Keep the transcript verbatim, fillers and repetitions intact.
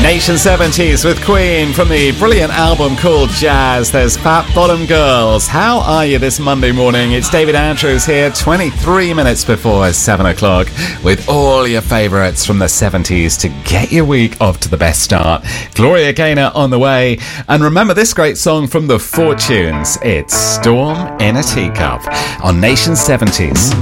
Nation seventies with Queen from the brilliant album called Jazz. There's Fat Bottom Girls. How are you this Monday morning? It's David Andrews here, twenty-three minutes before seven o'clock, with all your favourites from the seventies to get your week off to the best start. Gloria Gaynor on the way. And remember this great song from the Fortunes. It's Storm in a Teacup on Nation seventies.